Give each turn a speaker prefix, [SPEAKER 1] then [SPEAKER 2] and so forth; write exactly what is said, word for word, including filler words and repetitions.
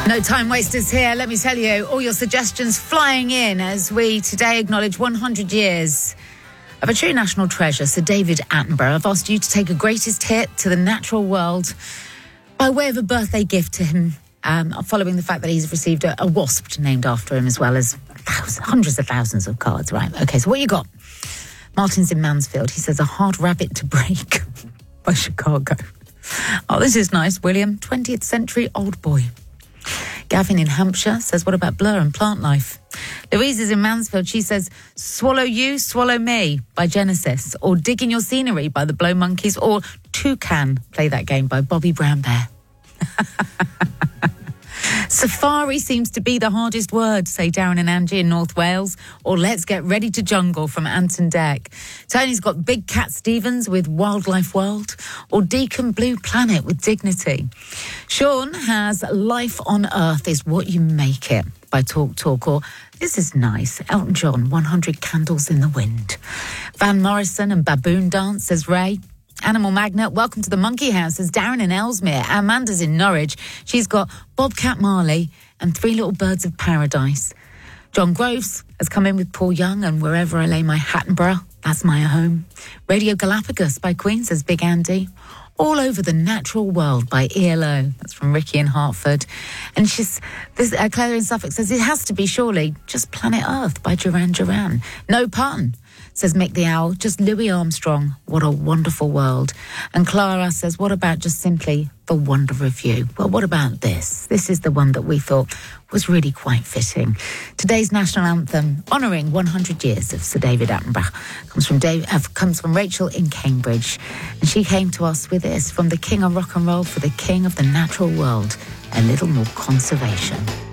[SPEAKER 1] No time wasters here. Let me tell you, all your suggestions flying in as we today acknowledge one hundred years of a true national treasure, Sir David Attenborough. I've asked you to take a greatest hit to the natural world by way of a birthday gift to him, um, following the fact that he's received a, a wasp named after him, as well as thousands, hundreds of thousands of cards. Right, OK, so what you got? Martin's in Mansfield. He says, A Hard Rabbit to Break by Chicago. Oh, this is nice, William. twentieth century old boy. Gavin in Hampshire says, what about Blur and Plant Life? Louise is in Mansfield. She says, Swallow You, Swallow Me by Genesis, or Dig in Your Scenery by the Blow Monkeys, or Toucan, Play That Game by Bobby Brown Bear. Safari seems to be the hardest word, say Darren and Angie in North Wales, or Let's Get Ready to Jungle from Anton Deck. Tony's got Big Cat Stevens with Wildlife World, or Deacon Blue Planet with Dignity. Sean has Life on Earth is What You Make It by Talk Talk, or this is nice, Elton John, one hundred Candles in the Wind. Van Morrison and Baboon Dance, says Ray. Animal Magnet, welcome to the Monkey House, says Darren in Ellesmere. Amanda's in Norwich. She's got Bobcat Marley and Three Little Birds of Paradise. John Groves has come in with Paul Young and Wherever I Lay My Hattenborough, That's My Home. Radio Galapagos by Queen, says Big Andy. All Over the Natural World by E L O. That's from Ricky in Hartford. And she's, this, uh, Claire in Suffolk says, it has to be surely Just Planet Earth by Duran Duran. No pun, says Mick the Owl. Just Louis Armstrong, What a Wonderful World. And Clara says, what about just simply The Wonder of You? Well, what about this? This is the one that we thought was really quite fitting. Today's national anthem, honouring one hundred years of Sir David Attenborough, comes from Dave, uh, comes from Rachel in Cambridge. And she came to us with this, from the King of Rock and Roll for the King of the Natural World, A Little More Conservation.